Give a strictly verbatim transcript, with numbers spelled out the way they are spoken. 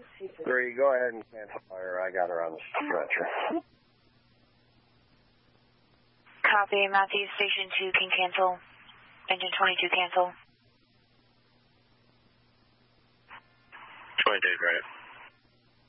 Three, go ahead and cancel fire. I got her on the stretcher. Copy. Matthews, Station two can cancel. Engine twenty-two cancel. twenty-two, right.